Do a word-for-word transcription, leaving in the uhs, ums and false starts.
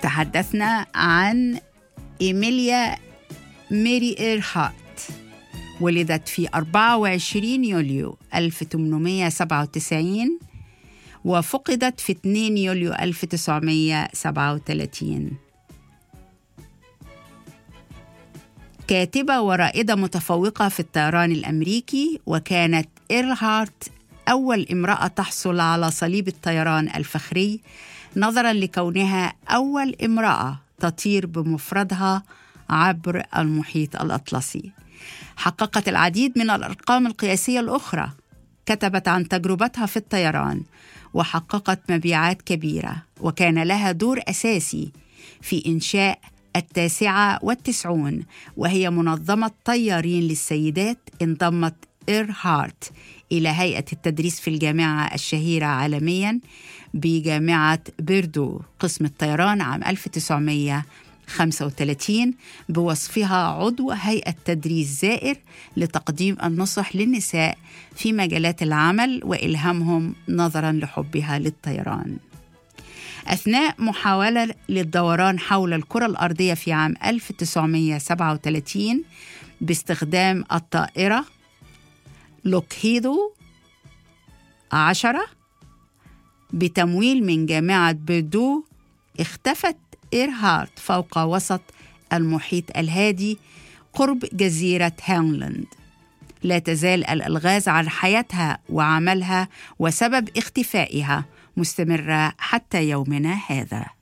تحدثنا عن إيميليا ميري إيرهارت. ولدت في أربعة وعشرين يوليو ألف وثمانمائة وسبعة وتسعين وفقدت في اثنين يوليو ألف وتسعمائة وسبعة وثلاثين. كاتبة ورائدة متفوقة في الطيران الأمريكي، وكانت إيرهارت أول امرأة تحصل على صليب الطيران الفخري نظراً لكونها أول امرأة تطير بمفردها عبر المحيط الأطلسي. حققت العديد من الأرقام القياسية الأخرى، كتبت عن تجربتها في الطيران وحققت مبيعات كبيرة، وكان لها دور أساسي في إنشاء التاسعة والتسعون وهي منظمة طيارين للسيدات. انضمت إيرهارت إلى هيئة التدريس في الجامعة الشهيرة عالمياً بجامعة بيردو قسم الطيران عام ألف وتسعمائة وخمسة وثلاثين بوصفها عضو هيئة تدريس زائر لتقديم النصح للنساء في مجالات العمل وإلهامهم نظراً لحبها للطيران. أثناء محاولة للدوران حول الكرة الأرضية في عام ألف وتسعمائة وسبعة وثلاثين باستخدام الطائرة لوكهيدو عشرة بتمويل من جامعة بيردو، اختفت إيرهارت فوق وسط المحيط الهادي قرب جزيرة هاونلاند. لا تزال الألغاز عن حياتها وعملها وسبب اختفائها مستمرة حتى يومنا هذا.